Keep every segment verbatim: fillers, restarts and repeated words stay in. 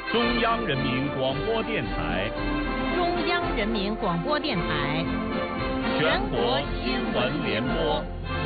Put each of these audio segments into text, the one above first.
中央人民广播电台， 中央人民广播电台， 全国新闻联播。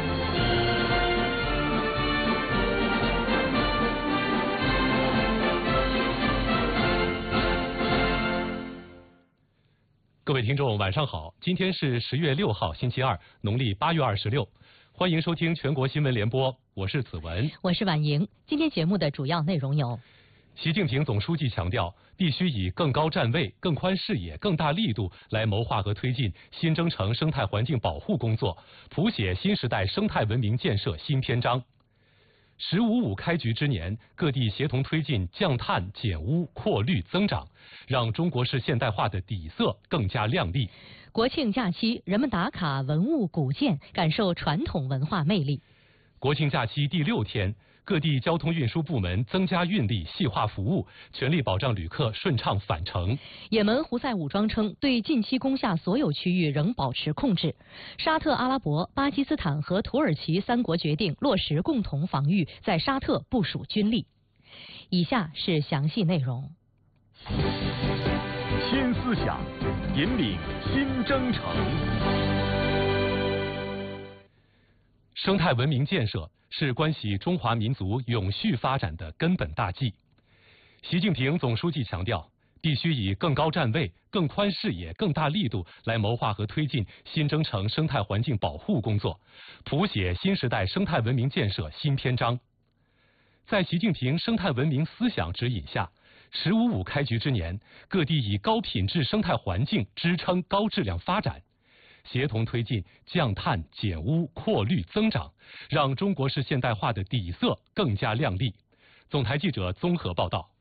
各位听众，晚上好！今天是十月六号，星期二，农历八月二十六。欢迎收听全国新闻联播，我是子文， 我是婉莹。今天节目的主要内容有： 习近平总书记强调，必须以更高站位、更宽视野、更大力度来谋划和推进新征程生态环境保护工作，谱写新时代生态文明建设新篇章。十五五开局之年，各地协同推进降碳、减污、扩绿、增长，让中国式现代化的底色更加亮丽。 国庆假期，人们打卡文物古建，感受传统文化魅力。 国庆假期第六天，各地交通运输部门增加运力、细化服务，全力保障旅客顺畅返程。 也门胡塞武装称，对近期攻下所有区域仍保持控制。沙特阿拉伯、巴基斯坦和土耳其三国决定落实共同防御，在沙特部署军力。以下是详细内容。 新思想引领新征程。 生态文明建设是关系中华民族永续发展的根本大计。习近平总书记强调，必须以更高站位、更宽视野、更大力度来谋划和推进新征程生态环境保护工作，谱写新时代生态文明建设新篇章。在习近平生态文明思想指引下，十五五开局之年，各地以高品质生态环境支撑高质量发展，协同推进降碳、减污、扩绿、增长，让中国式现代化的底色更加亮丽。总台记者综合报道。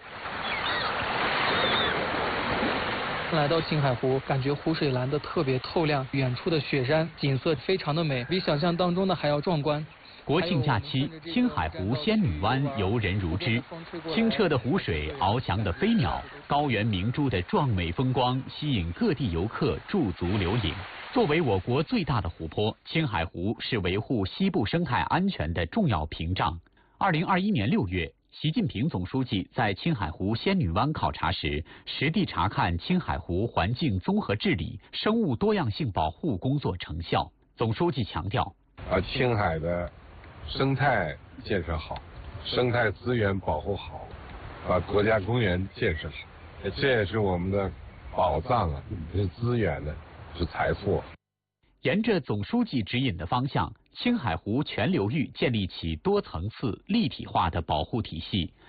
来到青海湖，感觉湖水蓝得特别透亮，远处的雪山景色非常的美，比想象当中的还要壮观。 国庆假期，青海湖仙女湾游人如织，清澈的湖水、翱翔的飞鸟、高原明珠的壮美风光，吸引各地游客驻足留影。作为我国最大的湖泊，青海湖是维护西部生态安全的重要屏障。二零二一年六月，习近平总书记在青海湖仙女湾考察时，实地查看青海湖环境综合治理、生物多样性保护工作成效。总书记强调， 啊，青海的生态建设好，生态资源保护好，把国家公园建设好，这也是我们的宝藏啊，是资源呢，是财富。 沿着总书记指引的方向，青海湖全流域建立起多层次立体化的保护体系，